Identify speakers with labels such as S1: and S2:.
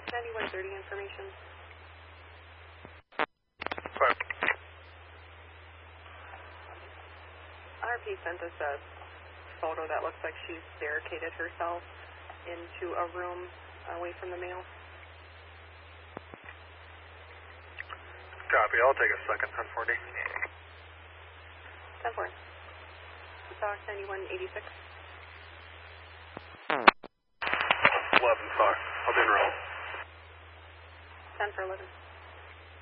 S1: Talk 9130 information.
S2: Fine.
S1: RP sent us a photo that looks like she's barricaded herself into a room away from the male.
S2: Copy. I'll take a second, 1040.
S1: 10-4. Talk 9186.
S2: 11-5. I'll be in row.
S1: 10 for 11.